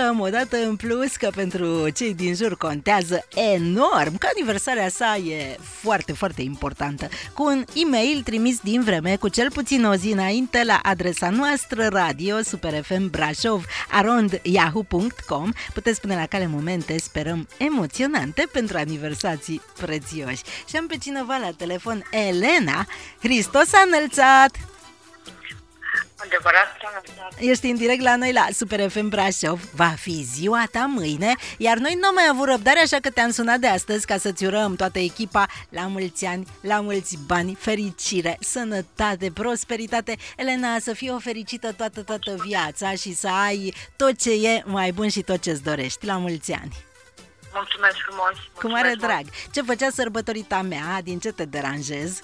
sperăm odată în plus că pentru cei din jur contează enorm, că aniversarea sa e foarte, foarte importantă. Cu un e-mail trimis din vreme cu cel puțin o zi înainte la adresa noastră radio superfmbrașov@yahoo.com puteți pune la cale momente, sperăm, emoționante pentru aniversații prețioși. Și am pe cineva la telefon, Elena. Hristos a înălțat! Adevărat, Ești în direct la noi la Super FM Brașov. Va fi ziua ta mâine, iar noi nu am mai avut răbdare, așa că te-am sunat de astăzi ca să-ți urăm toată echipa la mulți ani, la mulți bani, fericire, sănătate, prosperitate. Elena, să fii o fericită toată viața și să ai tot ce e mai bun și tot ce-ți dorești. La mulți ani! Mulțumesc frumos! Cu mare drag! Ce făcea sărbătorita mea? Din ce te deranjez?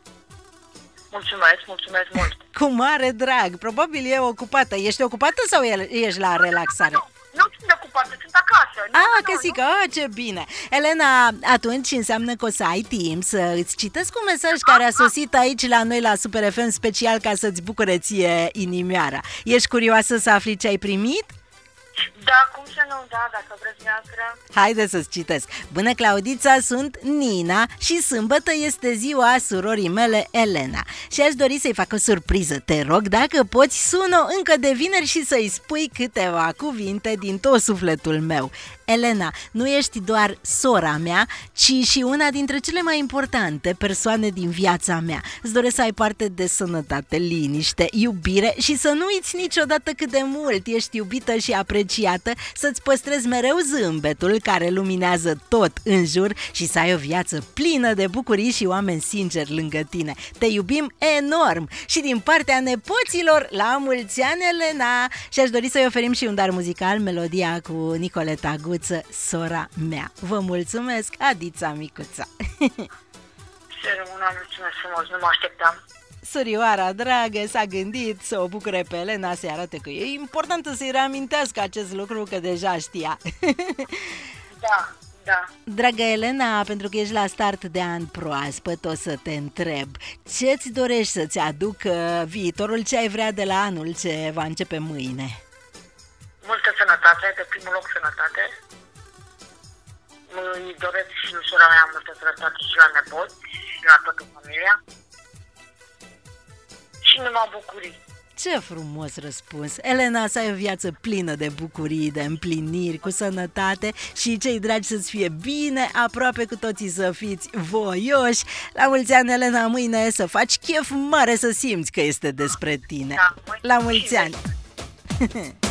Mulțumesc mult! Cu mare drag! Probabil e ocupată. Ești ocupată sau ești la relaxare? Nu sunt ocupată, sunt acasă. Ce bine! Elena, atunci înseamnă că o să ai timp să îți citesc un mesaj care a sosit aici la noi la Super FM special ca să-ți bucure ție inimioara. Ești curioasă să afli ce ai primit? Da, cum să nu, dacă vreți neagră. Haide să-ți citesc. Bună, Claudița, sunt Nina și sâmbătă este ziua surorii mele, Elena. Și aș dori să-i fac o surpriză. Te rog, dacă poți, sună încă de vineri și să-i spui câteva cuvinte din tot sufletul meu. Elena, nu ești doar sora mea, ci și una dintre cele mai importante persoane din viața mea. Îți doresc să ai parte de sănătate, liniște, iubire și să nu uiți niciodată cât de mult ești iubită și apreciată, să-ți păstrezi mereu zâmbetul care luminează tot în jur și să ai o viață plină de bucurii și oameni sinceri lângă tine. Te iubim enorm și din partea nepoților, la mulți ani, Elena! Și aș dori să-i oferim și un dar muzical, melodia cu Nicoleta Guță, sora mea. Vă mulțumesc, Adița micuța! Să rămână, mulțumesc frumos, nu mă așteptam. Surioara dragă s-a gândit să o bucure pe Elena, să-i arate că e important să-i reamintească acest lucru, că deja știa. Da. Dragă Elena, pentru că ești la start de an proaspăt, o să te întreb, ce-ți dorești să-ți aducă viitorul, ce ai vrea de la anul ce va începe mâine? Multă sănătate, de primul loc sănătate. Îi doresc și sora mea multă sănătate și la nepoți și la toată familia. Și numai bucurii. Ce frumos răspuns! Elena, să ai o viață plină de bucurii, de împliniri, cu sănătate și cei dragi să-ți fie bine, aproape cu toții să fiți voioși. La mulți ani, Elena, mâine să faci chef mare, să simți că este despre tine. Da, la mulți ani!